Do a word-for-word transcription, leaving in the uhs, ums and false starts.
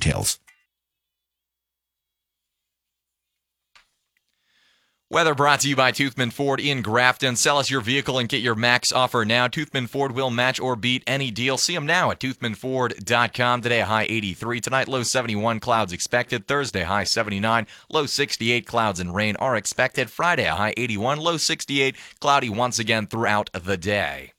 details. Weather brought to you by Toothman Ford in Grafton. Sell us your vehicle and get your max offer now. Toothman Ford will match or beat any deal. See them now at toothman ford dot com. Today, a high eighty-three. Tonight, low seventy-one. Clouds expected. Thursday, high seventy-nine. Low sixty-eight. Clouds and rain are expected. Friday, a high eighty-one. Low sixty-eight. Cloudy once again throughout the day.